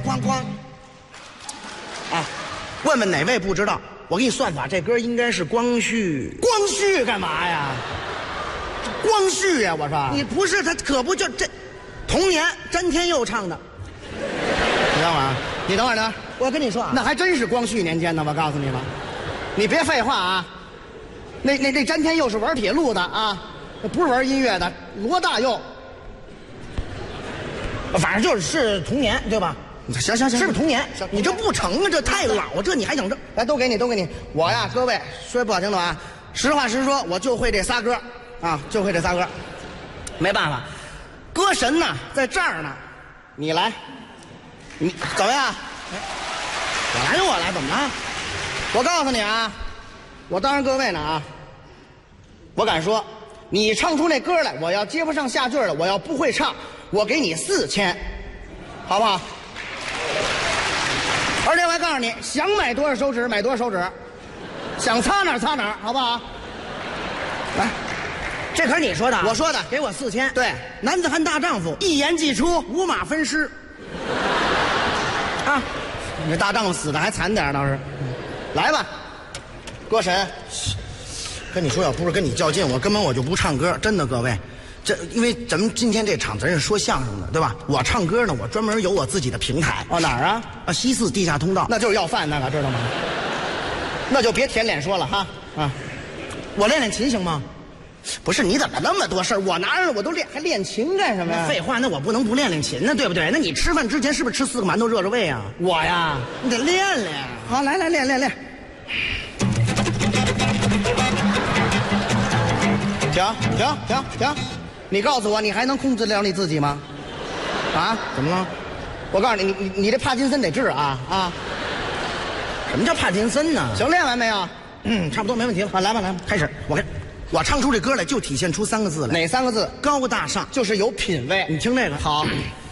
哐哐。啊，问问哪位不知道？我给你算法，这歌应该是光绪。 光绪干嘛呀？光绪呀！我说你不是他，可不就这？童年詹天佑唱的。 你等会儿啊，你等会儿呢。 我跟你说啊， 那还真是光绪年间的，我告诉你吧，你别废话啊。那詹天佑是玩铁路的啊，不是玩音乐的。罗大佑， 反正是童年，对吧？ 行， 是不是童年？你这不成啊，这太老，这你还想这？ 来，都给你。我呀，各位说不好听的啊，实话实说，我就会这仨歌啊，就会这仨歌。没办法，歌神呢在这儿呢，你来，你怎么样？ 我来，怎么了？ 我告诉你啊，我当着各位呢啊，我敢说，你唱出那歌来，我要接不上下句了，我要不会唱，我给你4000，好不好？而且我还告诉你，想买多少手指买多少手指，想擦哪儿擦哪儿，好不好？来， 这可是你说的， 我说的， 给我4000。 对， 男子汉大丈夫， 一言既出， 五马分尸。啊， 你这大丈夫死的还惨点倒是。来吧，歌神。 跟你说，要不是跟你较劲，我根本就不唱歌，真的，各位。这因为咱们今天这场咱是说相声的，对吧？我唱歌呢，我专门有我自己的平台。 哦，哪儿啊？ 西四地下通道。 那就是要饭那个，知道吗？那就别舔脸说了哈。啊， 我练琴行吗？ 不是，你怎么那么多事儿？我拿着我都练，还练琴干什么呀？ 废话，那我不能不练琴呢，对不对？那你吃饭之前是不是吃4个馒头热胃啊？ 我呀， 你得练。 好，来练。停！你告诉我，你还能控制得了你自己吗？啊？ 怎么了？ 我告诉你，你这帕金森得治啊！ 什么叫帕金森呢？ 行，练完没有？ 差不多没问题了。 啊，来吧， 开始。我唱出这歌来，就体现出3个字来。 哪3个字？ 高大上， 就是有品位。 你听这个。 好。